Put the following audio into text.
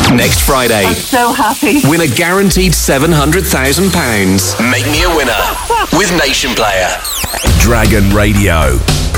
Next Friday. I'm so happy. Win a guaranteed £700,000. Make me a winner with Nation Player. Dragon Radio.